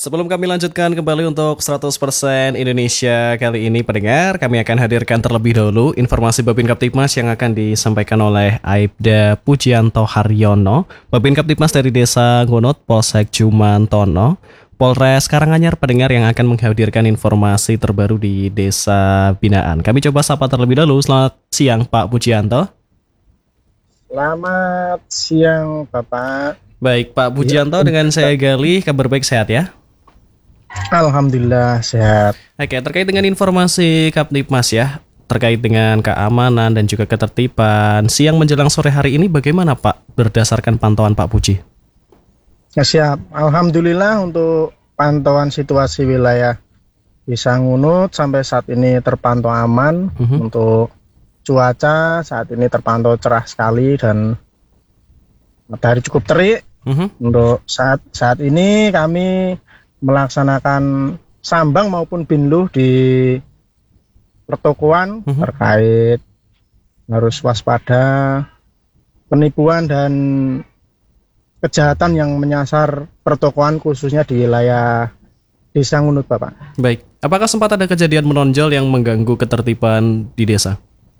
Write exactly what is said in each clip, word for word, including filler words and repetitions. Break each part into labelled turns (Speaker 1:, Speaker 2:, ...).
Speaker 1: Sebelum kami lanjutkan kembali untuk seratus persen Indonesia kali ini pendengar, kami akan hadirkan terlebih dahulu informasi Babin Kaptipmas yang akan disampaikan oleh Aibda Pujianto Haryono, Babin Kaptipmas dari Desa Ngunut, Polsek Jumantono, Polres Karanganyar pendengar yang akan menghadirkan informasi terbaru di Desa Binaan. Kami coba sapa terlebih dahulu. Selamat siang Pak Pujianto.
Speaker 2: Selamat siang Bapak.
Speaker 1: Baik Pak Pujianto, ya, dengan saya Gali, kabar baik, sehat ya?
Speaker 2: Alhamdulillah sehat.
Speaker 1: Oke, terkait dengan informasi Kaptipmas ya, terkait dengan keamanan dan juga ketertiban siang menjelang sore hari ini bagaimana Pak berdasarkan pantauan Pak Puji?
Speaker 2: Ya, siap. Alhamdulillah untuk pantauan situasi wilayah Desa Ngunut sampai saat ini terpantau aman. Uh-huh. Untuk cuaca saat ini terpantau cerah sekali dan matahari cukup terik. Uh-huh. Untuk saat saat ini kami melaksanakan sambang maupun binluh di pertokoan uh-huh. terkait harus waspada penipuan dan kejahatan yang menyasar pertokoan khususnya di wilayah Desa Ngunut, Bapak.
Speaker 1: Baik, apakah sempat ada kejadian menonjol yang mengganggu ketertiban di desa?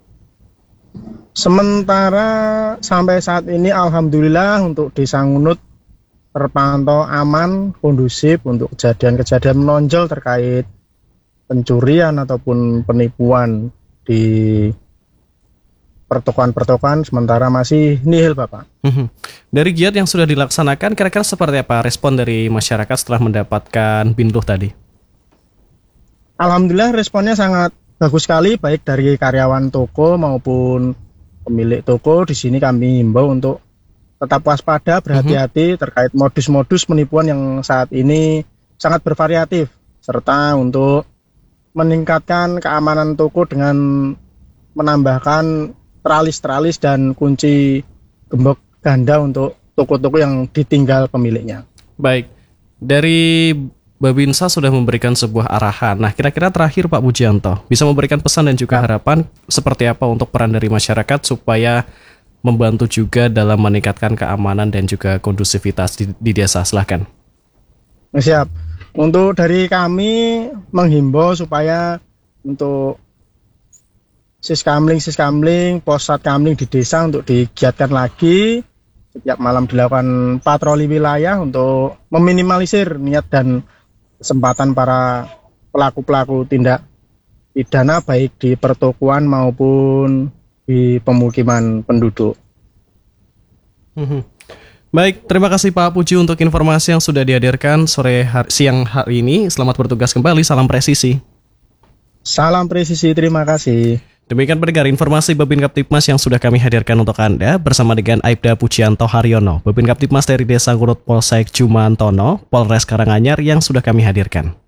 Speaker 2: Sementara sampai saat ini alhamdulillah untuk Desa Ngunut terpantau aman, kondusif untuk kejadian-kejadian menonjol terkait pencurian ataupun penipuan di pertokoan-pertokoan sementara masih nihil, Bapak.
Speaker 1: Dari giat yang sudah dilaksanakan, kira-kira seperti apa respon dari masyarakat setelah mendapatkan binluh tadi?
Speaker 2: Alhamdulillah responnya sangat bagus sekali, baik dari karyawan toko maupun pemilik toko. Di sini kami himbau untuk tetap waspada, berhati-hati uh-huh. terkait modus-modus penipuan yang saat ini sangat bervariatif, serta untuk meningkatkan keamanan toko dengan menambahkan teralis-teralis dan kunci gembok ganda untuk toko-toko yang ditinggal pemiliknya.
Speaker 1: Baik, dari Babinsa sudah memberikan sebuah arahan. Nah, kira-kira terakhir Pak Pujianto, bisa memberikan pesan dan juga harapan seperti apa untuk peran dari masyarakat supaya membantu juga dalam meningkatkan keamanan dan juga kondusivitas di, di desa. Silahkan.
Speaker 2: Siap. Untuk dari kami menghimbau supaya untuk siskamling-siskamling, posat kamling di desa untuk digiatkan lagi. Setiap malam dilakukan patroli wilayah untuk meminimalisir niat dan kesempatan para pelaku-pelaku tindak pidana baik di pertokoan maupun di pemukiman penduduk.
Speaker 1: Hmm. Baik, terima kasih Pak Puji untuk informasi yang sudah dihadirkan sore hari, siang hari ini. Selamat bertugas kembali, salam presisi.
Speaker 2: Salam presisi, terima kasih.
Speaker 1: Demikian pendengar informasi Babin Kaptipmas yang sudah kami hadirkan untuk Anda bersama dengan Aibda Pujianto Haryono, Babin Kaptipmas dari Desa Ngunut, Polsek Jumantono, Polres Karanganyar yang sudah kami hadirkan.